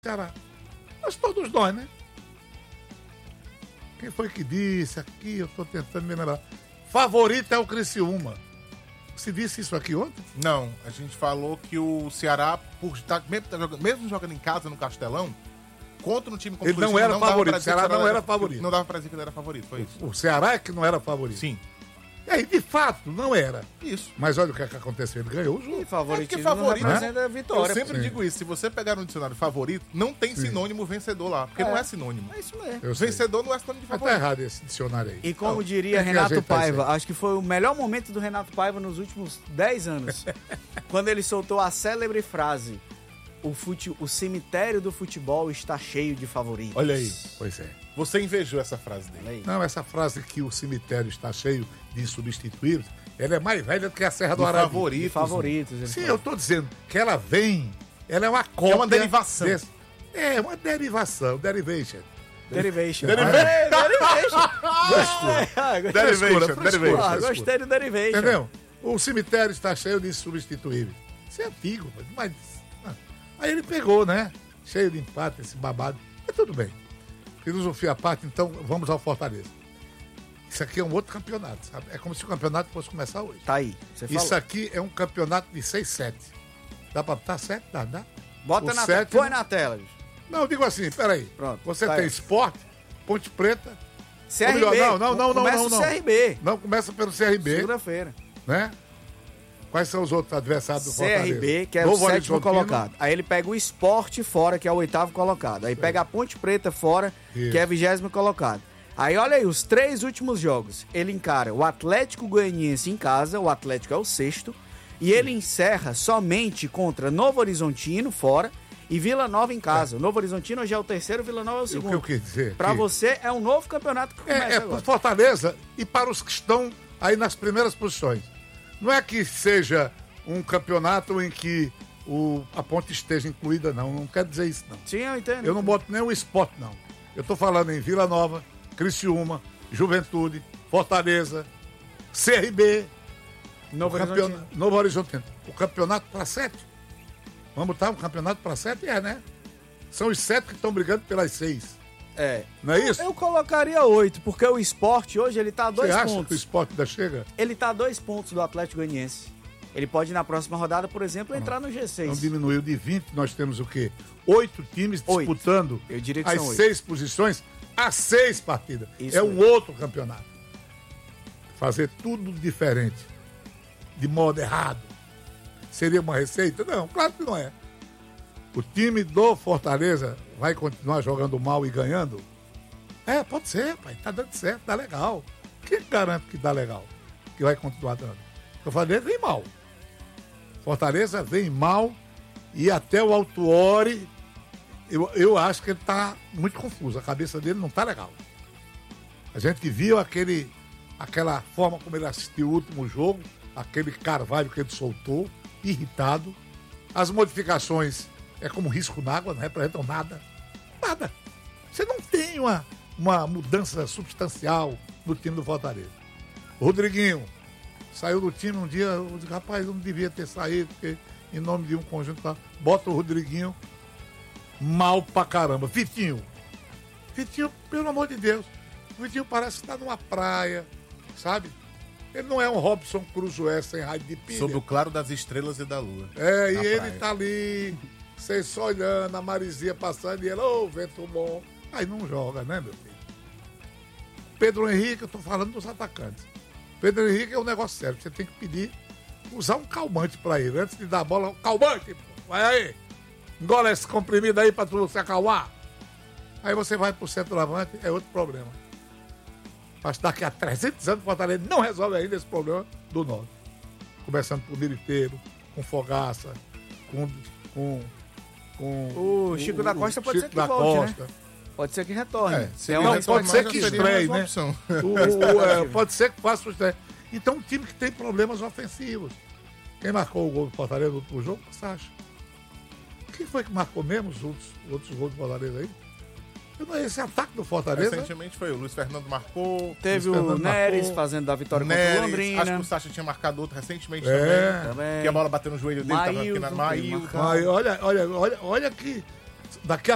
Ceará. Mas todos nós, né? Quem foi que disse aqui? Eu tô tentando me lembrar. Favorito é o Criciúma. Você disse isso aqui ontem? Não, a gente falou que o Ceará, por estar, mesmo jogando em casa no Castelão, contra um time como ele não era favorito. O Ceará não era favorito. Não dava pra dizer que ele era favorito, foi isso. O Ceará é que não era favorito. Sim. E aí, de fato, não era. Isso. Mas olha o que aconteceu, ele ganhou o jogo. E favoritismo favorito, não representa a vitória. Eu sempre digo isso, se você pegar no dicionário favorito, não tem sinônimo vencedor lá, porque não é sinônimo. É isso mesmo. Vencedor não é sinônimo de Mas favorito. tá errado esse dicionário aí. E como Não, diria tem que Renato ajeitar Paiva, isso aí. acho que foi o melhor momento do Renato Paiva nos últimos 10 anos. Quando ele soltou a célebre frase: o cemitério do futebol está cheio de favoritos. Olha aí. Pois é. Você invejou essa frase dele. Olha aí. Não, essa frase que o cemitério está cheio de insubstituíveis, ela é mais velha do que a Serra do De Arabi. favoritos. De favoritos. ele Sim, falou. eu tô dizendo que ela vem, ela é uma cópia. É uma derivação. É, uma derivação, derivation. Derivation. Derivation. Gostei do Derivation. Entendeu? O cemitério está cheio de insubstituíveis. Isso é antigo, mas... Aí ele pegou, né? Cheio de empate, esse babado. Mas tudo bem. Filosofia à parte, então vamos ao Fortaleza. Isso aqui é um outro campeonato, sabe? É como se o campeonato fosse começar hoje. Tá aí, você falou. Isso aqui é um campeonato de 6-7. Dá pra botar 7? Dá? Bota o na tela. sétimo- Põe na tela, bicho. Não, eu digo assim, peraí. Pronto, Você tá tem aí. Sport, Ponte Preta. CRB. Ou melhor, não. Começa o CRB. Não, começa pelo CRB, Segunda-feira. né? Quais são os outros adversários do Fortaleza? CRB, que é o Novo sétimo Horizontino. colocado. Aí ele pega o Sport fora, que é o oitavo colocado. Aí pega a Ponte Preta fora, Isso. que é 20º colocado. Aí olha aí, os 3 últimos jogos. Ele encara o Atlético Goianiense em casa, o Atlético é o sexto. E ele encerra somente contra Novo Horizontino fora e Vila Nova em casa. O Novo Horizontino hoje é o terceiro, Vila Nova é o O que segundo. eu quis dizer? Pra que você é um novo campeonato que começa É agora. pro Fortaleza e para os que estão aí nas primeiras posições. Não é que seja um campeonato em que a Ponte esteja incluída, não. Não quero dizer isso, não. Sim, eu entendo. Eu não boto nem o Sport, não. Eu tô falando em Vila Nova, Criciúma, Juventude, Fortaleza, CRB, Novo Horizontino. Novo Horizontino. O campeonato para 7. Vamos botar um campeonato para 7? É, né? São os 7 que estão brigando pelas 6. É. Não é isso? Eu colocaria 8, porque o Sport hoje ele tá a 2 Você acha que o pontos. Sport ainda chega? Ele tá a 2 pontos do Atlético Goianiense. Ele pode, na próxima rodada, por exemplo, entrar no G6. Então diminuiu de 20, nós temos o quê? 8 times 8. disputando Eu diria que as são 8. 6 posições a 6 partidas. Isso é um mesmo. outro campeonato. Fazer tudo diferente, de modo errado, seria uma receita? Não, claro que não é. O time do Fortaleza vai continuar jogando mal e ganhando? É, pode ser, pai. Tá dando certo, tá legal. Quem garante que dá legal? Que vai continuar dando? O Fortaleza vem mal. Fortaleza vem mal e até o Autuori, eu acho que ele tá muito confuso. A cabeça dele não tá legal. A gente que viu aquela forma como ele assistiu o último jogo, aquele Carvalho que ele soltou, irritado. As modificações é como risco d'água, não representam nada. Nada. Você não tem uma mudança substancial no time do Fortaleza. O Rodriguinho saiu do time um dia, eu disse, rapaz, eu não devia ter saído, porque em nome de um conjunto, tá? Bota o Rodriguinho mal pra caramba. Vitinho, pelo amor de Deus, o Vitinho parece que tá numa praia, sabe? Ele não é um Robson Crusoe sem raio de pilha. Sob o claro das estrelas e da lua. É, e Na ele praia. tá ali, vocês só olhando, a Marizia passando, e ele, ô, vento bom. Aí não joga, né, meu filho? Pedro Henrique, eu tô falando dos atacantes. Pedro Henrique é um negócio sério, você tem que pedir, usar um calmante pra ele. Antes de dar a bola, calmante, pô. Vai aí, engola esse comprimido aí pra tu se acalmar. Aí você vai pro centroavante, é outro problema. Mas daqui a 300 anos o Fortaleza não resolve ainda esse problema do norte. Começando por Militeiro, com Fogaça, com O Chico da Costa pode ser Chico que da volte, Costa. né? Pode ser que retorne. Não, pode ser que estreie, né? Opção. Pode ser que faça o estreia. Então, um time que tem problemas ofensivos. Quem marcou o gol do Fortaleza no último jogo? Sacha. Quem foi que marcou mesmo os outros gols do Fortaleza aí? Esse ataque do Fortaleza. Recentemente foi o Luiz Fernando marcou. Teve Luiz o Fernando Neres marcou. fazendo da vitória contra o Neres, Londrina. acho que o Sacha tinha marcado outro recentemente É. também. Que a bola bateu no joelho dele, tava aqui na Maílson, Maílson. Olha que daqui a